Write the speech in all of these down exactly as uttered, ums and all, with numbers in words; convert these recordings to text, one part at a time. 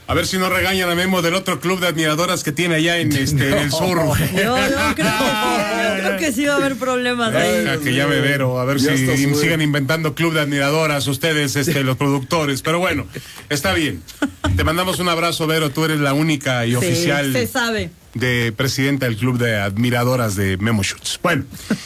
A ver si no regañan a Memo del otro club de admiradoras que tiene allá en este no. en el sur. Yo, yo, creo que, yo creo que sí va a haber problemas ahí. Ay, que llame Vero, a ver ya si sigan inventando club de admiradoras ustedes, este, los productores. Pero bueno, está bien. Te mandamos un abrazo, Vero. Tú eres la única y sí, oficial. Se sabe. De presidenta del club de admiradoras de Memo Schutz. Bueno,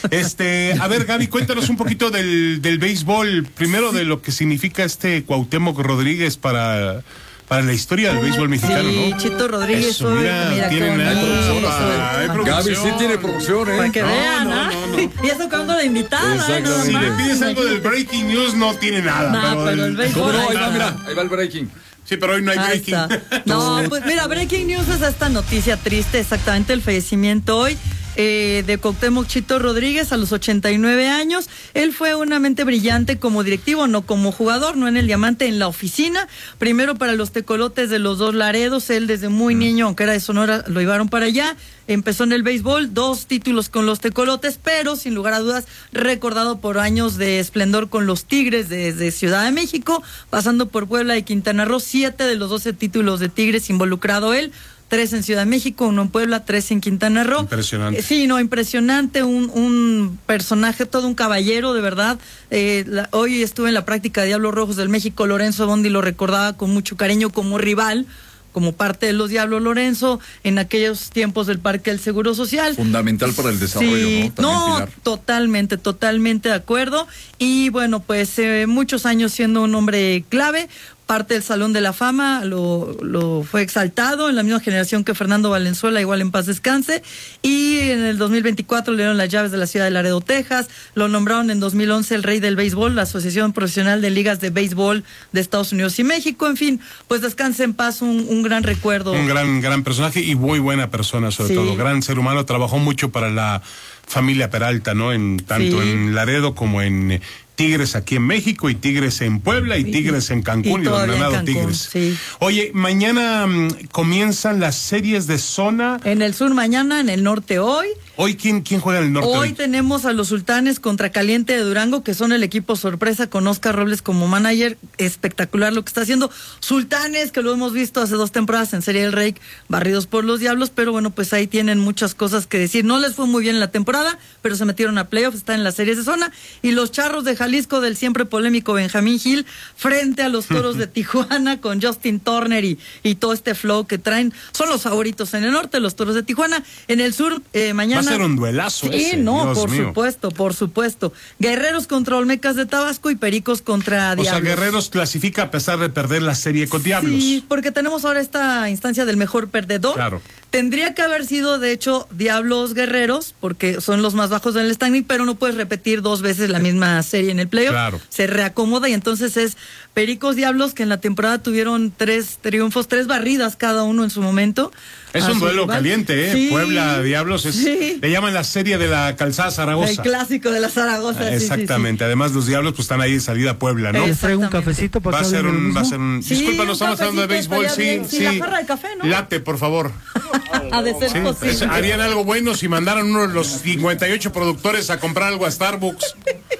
este, a ver, Gaby, cuéntanos un poquito del, del béisbol. Primero de lo que significa este Cuauhtémoc Rodríguez para. Para la historia del béisbol mexicano, sí, ¿no? Chito Rodríguez. Eso, mira, mira tienen hay producción, ah, hay producción. Gaby sí tiene producción, ¿eh? Para que no, vean, no, ¿ah? no, no. Y eso cuando la invitada. Exacto. Si le pides algo del breaking news, no tiene nada. No, pero, pero el, el béisbol. ¿Cómo no? Ahí va, mira, ahí va el breaking. Sí, pero hoy no hay Ahí breaking. Está. No, pues mira, breaking news es esta noticia triste, exactamente el fallecimiento hoy. Eh, de Cuauhtémoc Chito Rodríguez a los ochenta y nueve años. Él fue una mente brillante como directivo, no como jugador, no en el Diamante, en la oficina. Primero para los tecolotes de los dos Laredos, él desde muy mm. niño, aunque era de Sonora, lo llevaron para allá. Empezó en el béisbol, dos títulos con los tecolotes, pero sin lugar a dudas recordado por años de esplendor con los Tigres desde Ciudad de México, pasando por Puebla y Quintana Roo, siete de los doce títulos de Tigres involucrado él. Tres en Ciudad de México, uno en Puebla, tres en Quintana Roo. Impresionante. Sí, no, impresionante, un, un personaje, todo un caballero, de verdad. Eh, la, hoy estuve en la práctica de Diablos Rojos del México, Lorenzo Bondi lo recordaba con mucho cariño como rival, como parte de los Diablos Lorenzo, en aquellos tiempos del Parque del Seguro Social. Fundamental para el desarrollo, sí, ¿no? También, no, Pilar. totalmente, totalmente de acuerdo. Y bueno, pues eh, muchos años siendo un hombre clave, parte del Salón de la Fama, lo, lo fue exaltado en la misma generación que Fernando Valenzuela, igual en paz descanse, y en el dos mil veinticuatro le dieron las llaves de la ciudad de Laredo, Texas, lo nombraron en dos mil once el rey del béisbol, la Asociación Profesional de Ligas de Béisbol de Estados Unidos y México, en fin, pues descanse en paz, un, un gran recuerdo. Un gran, gran personaje y muy buena persona sobre sí. todo, gran ser humano, trabajó mucho para la familia Peralta, ¿no? En tanto sí. en Laredo como en Tigres aquí en México y Tigres en Puebla y Tigres en Cancún y, y donde han dado Tigres. Sí. Oye, mañana um, comienzan las series de zona. En el sur mañana, en el norte hoy. Hoy, ¿quién, quién juega en el norte? Hoy, hoy tenemos a los Sultanes contra Caliente de Durango, que son el equipo sorpresa con Oscar Robles como manager. Espectacular lo que está haciendo. Sultanes, que lo hemos visto hace dos temporadas en Serie del Rey, barridos por los Diablos, pero bueno, pues ahí tienen muchas cosas que decir. No les fue muy bien en la temporada, pero se metieron a playoffs, están en las series de zona. Y los Charros de Jalisco del siempre polémico Benjamín Gil, frente a los Toros de Tijuana con Justin Turner y, y todo este flow que traen. Son los favoritos en el norte, los Toros de Tijuana. En el sur, eh, mañana... Va a ser un duelazo Sí, ese, no, Dios por mío. supuesto, por supuesto. Guerreros contra Olmecas de Tabasco y Pericos contra Diablos. O sea, Guerreros clasifica a pesar de perder la serie con Diablos. Sí, porque tenemos ahora esta instancia del mejor perdedor. Claro. Tendría que haber sido, de hecho, Diablos Guerreros, porque son los más bajos del standing, pero no puedes repetir dos veces la misma serie en el playoff. Claro. Se reacomoda y entonces es Pericos Diablos, que en la temporada tuvieron tres triunfos, tres barridas cada uno en su momento. Es un duelo rival. caliente, ¿eh? Sí, Puebla, Diablos, es, sí. le llaman la serie de la calzada Zaragoza. El clásico de la Zaragoza. Ah, exactamente, sí, sí, sí. Además los Diablos pues están ahí de salida a Puebla, ¿no? ¿Les traigo un cafecito para va a ser un, va a ser un... Sí, Disculpa, no estamos hablando de béisbol, sí, bien. sí. sí. La jarra de café, ¿no? Late, por favor. Ha de ser sí, posible. es, harían algo bueno si mandaran uno de los cincuenta y ocho productores a comprar algo a Starbucks.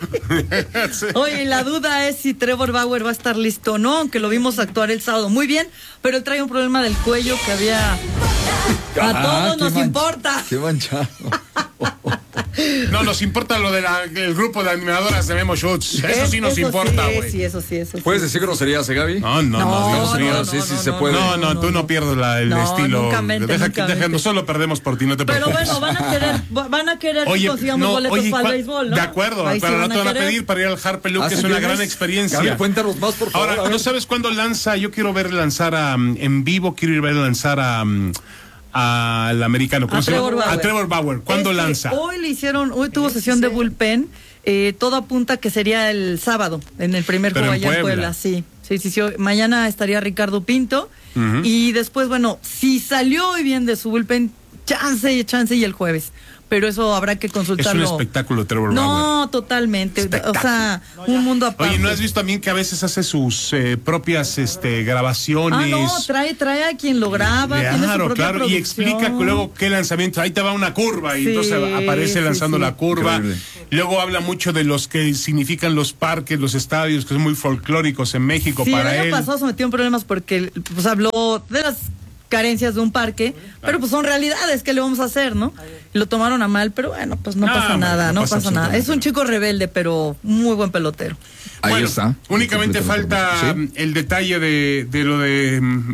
sí. Oye, la duda es si Trevor Bauer va a estar listo o no, aunque lo vimos actuar el sábado muy bien, pero él trae un problema del cuello que había... A ah, todos nos man... importa. Qué manchado. No, nos importa lo del de grupo de animadoras de Memo Schutz. Eso es, sí nos eso importa, güey. Sí, sí, eso sí, eso sí. ¿Puedes decir groserías, eh, Gaby? No, no, no. No, Dios mío, no, sí, no, sí no, se no, puede. No, no, tú no pierdes la, el no, estilo. Nunca mente, Deja, nunca deja, mente. solo perdemos por ti, no te Pero preocupes. bueno, van a querer, van a querer oye, que consigamos no, boletos oye, para el béisbol, ¿no? De acuerdo, Ahí pero sí no te van a querer. pedir para ir al Harpelú, ¿Ah, que sí es una tienes? gran experiencia. Gaby, cuéntanos más, por favor. Ahora, ¿no sabes cuándo lanza? Yo quiero ver lanzar a, en vivo, quiero ir a ver lanzar a... al americano, ¿cómo a se llama? Trevor Bauer. A Trevor Bauer. ¿Cuándo este, lanza? Hoy le hicieron, hoy tuvo sesión sí. de bullpen, eh, todo apunta que sería el sábado, en el primer Pero juego en allá en Puebla. Puebla, sí. Sí, sí, sí. Mañana estaría Ricardo Pinto, uh-huh. y después, bueno, si salió hoy bien de su bullpen, chance y chance y el jueves. pero eso habrá que consultarlo. Es un espectáculo, Trevor No, Bauer. totalmente. O sea, un mundo aparte. Oye, ¿no has visto también que a veces hace sus eh, propias este, grabaciones? Ah, no, trae, trae a quien lo graba, Claro, tiene su propia claro, y producción. explica luego qué lanzamiento. Ahí te va una curva y Sí, entonces aparece sí, lanzando sí. la curva. Increíble. Luego habla mucho de los que significan los parques, los estadios, que son muy folclóricos en México Sí, para el año él. pasado se metió en problemas porque pues habló de las carencias de un parque, pero pues son realidades, ¿qué le vamos a hacer, no? Y lo tomaron a mal, pero bueno, pues no, No, pasa hombre, nada, no no pasa pasa, nada. Es absolutamente un chico rebelde, pero muy buen pelotero. Ahí Bueno, está. Únicamente Completamente falta sí. el detalle de, de lo de mm,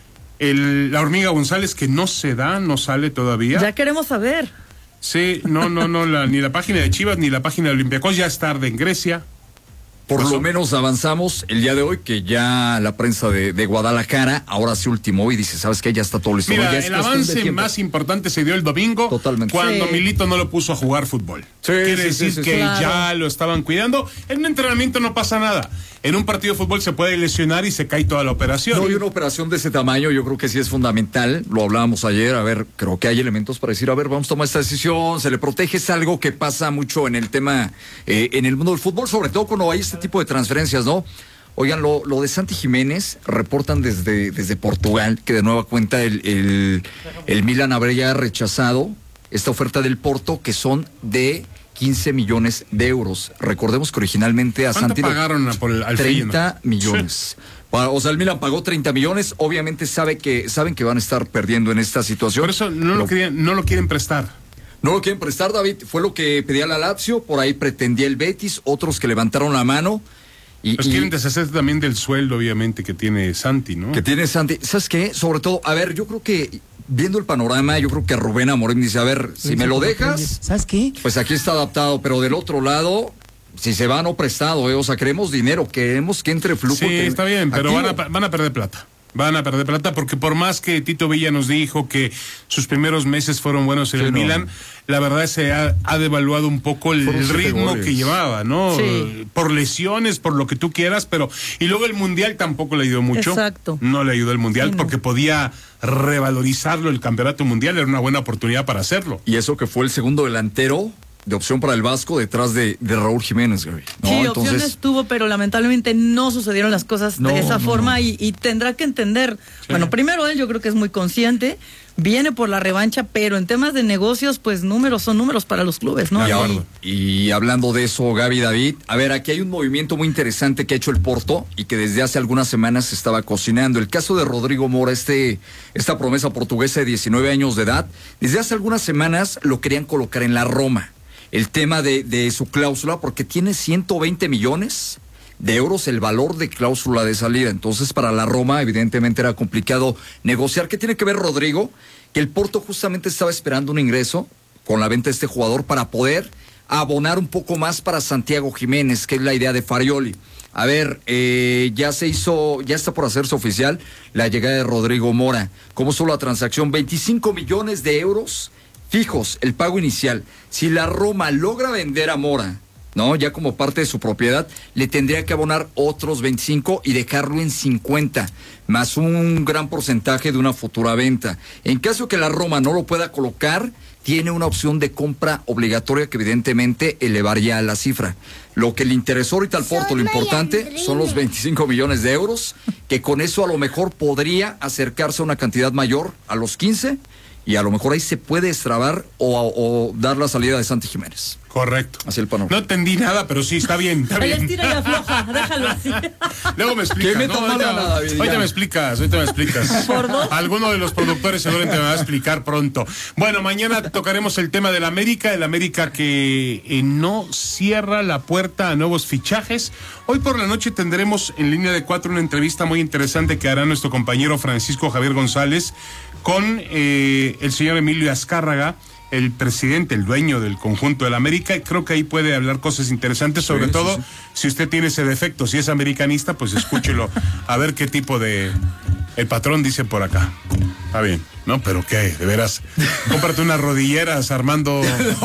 el, la hormiga González, que no se da, no sale todavía. Ya queremos saber. Sí, no, no, no, la, ni la página de Chivas ni la página de Olympiacos, ya es tarde en Grecia. Por Pasó. lo menos avanzamos el día de hoy, que ya la prensa de, de Guadalajara ahora se ultimó y dice, ¿sabes qué? Ya está todo listo. Mira, Ya es el cuestión de avance tiempo. más importante se dio el domingo. Totalmente. Cuando Sí. Milito no lo puso a jugar fútbol. Sí, Quiere sí, decir sí, sí, que sí. Claro. ya lo estaban cuidando. En un entrenamiento no pasa nada. En un partido de fútbol se puede lesionar y se cae toda la operación. No, y una operación de ese tamaño yo creo que sí es fundamental, lo hablábamos ayer, a ver, creo que hay elementos para decir, a ver, vamos a tomar esta decisión, se le protege, es algo que pasa mucho en el tema, eh, en el mundo del fútbol, sobre todo cuando hay este tipo de transferencias, ¿no? Oigan, lo, lo de Santi Jiménez, reportan desde, desde Portugal, que de nueva cuenta el, el, el Milan habría rechazado esta oferta del Porto, que son de quince millones de euros. Recordemos que originalmente a ¿Cuánto Santi lo- pagaron a por el, al treinta Feyenoord? millones. Pa- O sea, el Milan pagó treinta millones, obviamente sabe que, saben que van a estar perdiendo en esta situación. Por eso no lo, Lo- querían, no lo quieren prestar. no lo quieren prestar, David, fue lo que pedía la Lazio, por ahí pretendía el Betis, otros que levantaron la mano. Y, Pues y- quieren deshacerse también del sueldo, obviamente, que tiene Santi, ¿no? que tiene Santi. ¿Sabes qué? Sobre todo, a ver, yo creo que viendo el panorama, yo creo que Rubén Amorim dice, a ver, si me lo dejas, ¿Sabes qué? pues aquí está adaptado, pero del otro lado, si se va no prestado, ¿eh? O sea, queremos dinero, queremos que entre flujo. Sí, que- está bien, pero van activo. a, van a perder plata. Van a perder plata porque por más que Tito Villa nos dijo que sus primeros meses fueron buenos en Sí, el no. Milan, la verdad se ha, ha devaluado un poco el Fueron siete ritmo goles. que llevaba, ¿no? Sí. Por lesiones, por lo que tú quieras, pero... Y luego el Mundial tampoco le ayudó mucho. Exacto. No le ayudó el Mundial Sí, no. porque podía revalorizarlo el Campeonato Mundial, era una buena oportunidad para hacerlo. Y eso que fue el segundo delantero de opción para el Vasco detrás de, de Raúl Jiménez, Gaby. ¿No? Sí, Entonces, opciones tuvo, pero lamentablemente no sucedieron las cosas No, de esa no, forma no. Y, y tendrá que entender. Bueno, primero él yo creo que es muy consciente, viene por la revancha, pero en temas de negocios, pues números son números para los clubes, ¿no? y, De ahora- acuerdo. y hablando de eso, Gaby, David, a ver, aquí hay un movimiento muy interesante que ha hecho el Porto y que desde hace algunas semanas se estaba cocinando. El caso de Rodrigo Mora, este, esta promesa portuguesa de diecinueve años de edad, desde hace algunas semanas lo querían colocar en la Roma. El tema de, de su cláusula, porque tiene ciento veinte millones de euros el valor de cláusula de salida. Entonces, para la Roma, evidentemente era complicado negociar. ¿Qué tiene que ver, Rodrigo? Que el Porto justamente estaba esperando un ingreso con la venta de este jugador para poder abonar un poco más para Santiago Jiménez, que es la idea de Farioli. A ver, eh, ya se hizo, ya está por hacerse oficial la llegada de Rodrigo Mora. ¿Cómo estuvo la transacción? veinticinco millones de euros fijos, el pago inicial. Si la Roma logra vender a Mora, ¿no? Ya como parte de su propiedad, le tendría que abonar otros veinticinco y dejarlo en cincuenta, más un gran porcentaje de una futura venta. En caso que la Roma no lo pueda colocar, tiene una opción de compra obligatoria que evidentemente elevaría la cifra. Lo que le interesó ahorita al Porto, lo importante, son los veinticinco millones de euros, que con eso a lo mejor podría acercarse a una cantidad mayor, a los quince, y a lo mejor ahí se puede extrabar o, o dar la salida de Santi Jiménez. Correcto. Así el panorama. No entendí nada, pero sí, está bien, está El bien. estira y afloja, déjalo así. Luego me explicas. Que metan ¿no? mano Ahorita, a David, ya. ahorita me explicas, ahorita me explicas. ¿Por dos? Alguno de los productores seguramente me va a explicar pronto. Bueno, mañana tocaremos el tema del América, el América que eh, no cierra la puerta a nuevos fichajes. Hoy por la noche tendremos en línea de cuatro una entrevista muy interesante que hará nuestro compañero Francisco Javier González con eh, el señor Emilio Azcárraga, el presidente, el dueño del conjunto del América, y creo que ahí puede hablar cosas interesantes, sobre Sí, todo sí, sí. si usted tiene ese defecto, si es americanista, pues escúchelo, a ver qué tipo de... El patrón dice por acá. Está bien, ¿no? Pero qué, de veras, cómprate unas rodilleras, Armando.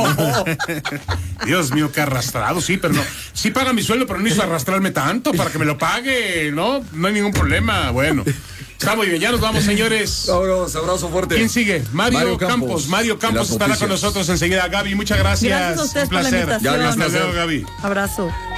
Dios mío, qué arrastrado, sí, pero no. Sí paga mi sueldo, pero no hizo arrastrarme tanto para que me lo pague, ¿no? No hay ningún problema, bueno. Está muy bien, ya nos vamos, señores. Vámonos, abrazo fuerte. ¿Quién sigue? Mario, Mario Campos. Campos. Mario Campos estará con nosotros enseguida. Gaby, muchas gracias. Gracias a ustedes Un por la placer. invitación. Ya, Hasta luego, Gaby. Abrazo.